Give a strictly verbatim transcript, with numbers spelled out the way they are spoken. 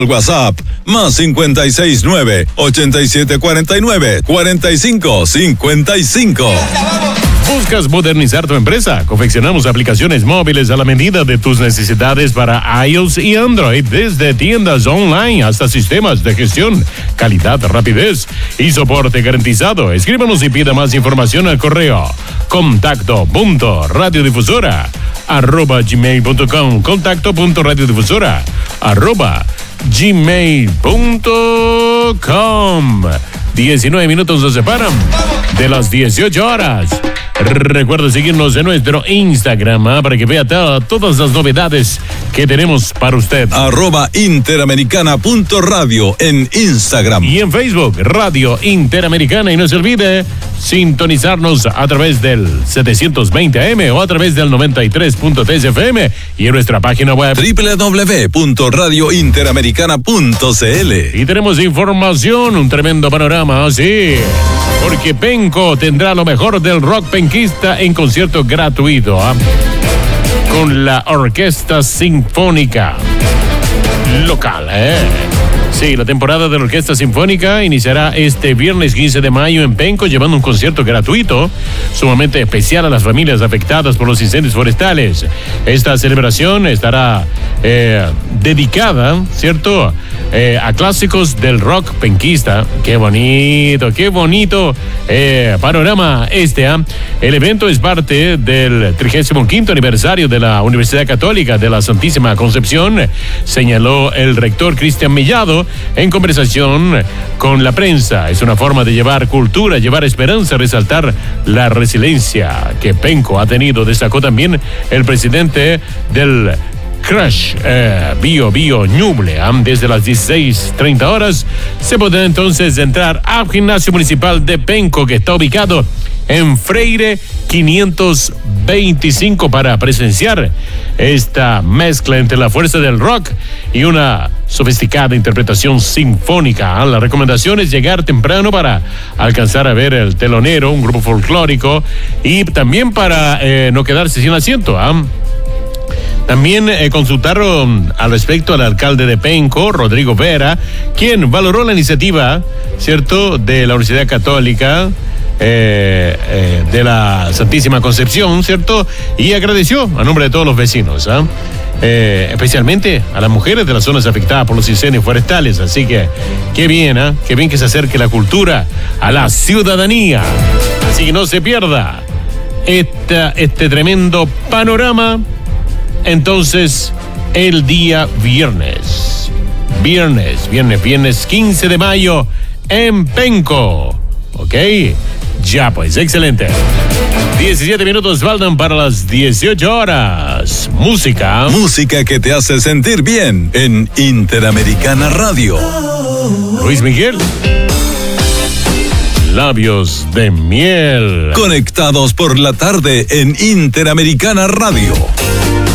WhatsApp más cincuenta y seis nueve, ochenta y siete cuarenta y nueve, cuarenta y cinco cincuenta y cinco. ¿Buscas modernizar tu empresa? Confeccionamos aplicaciones móviles a la medida de tus necesidades para iOS y Android, desde tiendas online hasta sistemas de gestión, calidad, rapidez y soporte garantizado. Escríbanos y pida más información al correo contacto punto radiodifusora arroba gmail punto com, contacto punto radiodifusora arroba gmail punto com. diecinueve minutos nos separan de las dieciocho horas. Recuerda seguirnos en nuestro Instagram, ¿eh? para que vea to- todas las novedades que tenemos para usted. Arroba interamericana punto radio en Instagram. Y en Facebook, Radio Interamericana. Y no se olvide sintonizarnos a través del setecientos veinte A M o a través del noventa y tres punto tres F M y en nuestra página web doble u doble u doble u punto radio interamericana punto c l. Y tenemos información, un tremendo panorama, sí, porque Penco tendrá lo mejor del rock penquista en concierto gratuito, ¿eh? con la Orquesta Sinfónica local, ¿eh? Sí, la temporada de la Orquesta Sinfónica iniciará este viernes quince de mayo en Penco, llevando un concierto gratuito sumamente especial a las familias afectadas por los incendios forestales. Esta celebración estará eh, dedicada, ¿cierto?, eh, a clásicos del rock penquista. Qué bonito, qué bonito eh, panorama este, ¿eh? El evento es parte del trigésimo quinto aniversario de la Universidad Católica de la Santísima Concepción, señaló el rector Cristian Mellado en conversación con la prensa. Es una forma de llevar cultura, llevar esperanza, resaltar la resiliencia que Penco ha tenido, destacó también el presidente del Crush eh, Bio Bio Ñuble. ¿eh? Desde las dieciséis treinta horas se podrá entonces entrar al gimnasio municipal de Penco, que está ubicado en Freire quinientos veinticinco, para presenciar esta mezcla entre la fuerza del rock y una sofisticada interpretación sinfónica. La recomendación es llegar temprano para alcanzar a ver el telonero, un grupo folclórico, y también para eh, no quedarse sin asiento. ¿eh? También eh, consultaron al respecto al alcalde de Penco, Rodrigo Vera, quien valoró la iniciativa, ¿cierto?, de la Universidad Católica eh, eh, de la Santísima Concepción, ¿cierto?, y agradeció a nombre de todos los vecinos, ¿eh? Eh, especialmente a las mujeres de las zonas afectadas por los incendios forestales. Así que, qué bien, ¿eh? Qué bien que se acerque la cultura a la ciudadanía. Así que no se pierda esta, este tremendo panorama. Entonces, el día viernes, viernes, viernes, viernes quince de mayo en Penco, ¿ok? Ya pues, excelente. diecisiete minutos faltan para las dieciocho horas. Música. Música que te hace sentir bien en Interamericana Radio. Luis Miguel. Labios de miel. Conectados por la tarde en Interamericana Radio.